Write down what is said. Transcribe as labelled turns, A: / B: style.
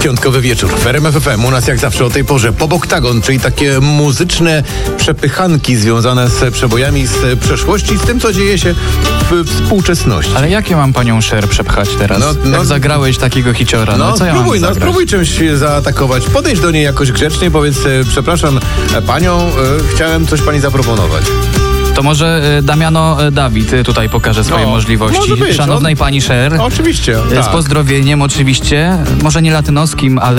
A: Piątkowy wieczór w RMF FM. U nas jak zawsze o tej porze Pop Oktagon, czyli takie muzyczne przepychanki związane z przebojami z przeszłości, z tym, co dzieje się w współczesności.
B: Ale jak ja mam panią Cher przepchać teraz? Jak zagrałeś takiego hiciora? Co ja mam zagrać?
A: Spróbuj czymś zaatakować. Podejdź do niej jakoś grzecznie, powiedz, przepraszam panią, chciałem coś pani zaproponować.
B: To może Damiano Dawid tutaj pokaże swoje możliwości.
A: Może być,
B: Szanownej pani Cher.
A: Oczywiście.
B: Z pozdrowieniem oczywiście. Może nie latynoskim, ale